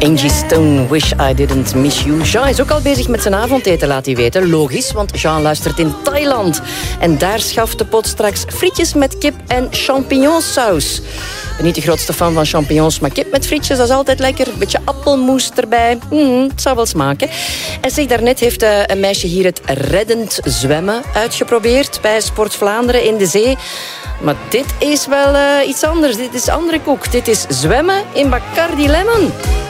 Angie Stone, Wish I Didn't Miss You. Jean is ook al bezig met zijn avondeten, laat hij weten. Logisch, want Jean luistert in Thailand. En daar schaft de pot straks frietjes met kip en champignonsaus. Ik ben niet de grootste fan van champignons, maar kip met frietjes, dat is altijd lekker. Een beetje appelmoes erbij. Het zou wel smaken. En zeg, daarnet heeft een meisje hier het reddend zwemmen uitgeprobeerd bij Sport Vlaanderen in de zee. Maar dit is wel iets anders. Dit is andere koek. Dit is zwemmen in Bacardi Lemon.